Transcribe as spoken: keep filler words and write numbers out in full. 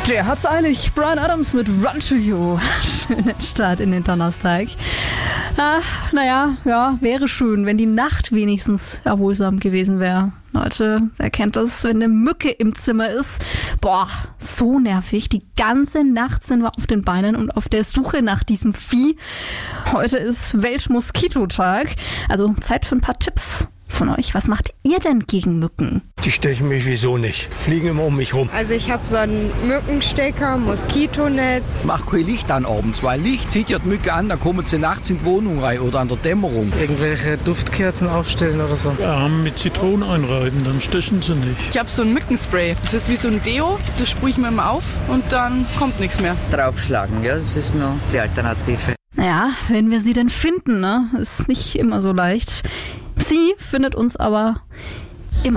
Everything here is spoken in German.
Der hat's eilig. Bryan Adams mit Run to You. Schönen Start in den Donnerstag. Ah, naja, ja, wäre schön, wenn die Nacht wenigstens erholsam gewesen wäre. Leute, wer kennt das, wenn eine Mücke im Zimmer ist? Boah, so nervig. Die ganze Nacht sind wir auf den Beinen und auf der Suche nach diesem Vieh. Heute ist Weltmoskitotag. Also Zeit für ein paar Tipps von euch. Was macht ihr denn gegen Mücken? Die stechen mich wieso nicht. Fliegen immer um mich rum. Also ich habe so einen Mückenstecker, Moskitonetz. Mach kein Licht an abends, weil Licht zieht ja die Mücke an, dann kommen sie nachts in die Wohnung rein oder an der Dämmerung. Irgendwelche Duftkerzen aufstellen oder so. Ja, mit Zitronen einreiben, dann stechen sie nicht. Ich habe so ein Mückenspray. Das ist wie so ein Deo, das sprühe ich mir immer auf und dann kommt nichts mehr. Draufschlagen, ja, das ist noch die Alternative. Naja, wenn wir sie denn finden, ne? Ist nicht immer so leicht. Sie findet uns aber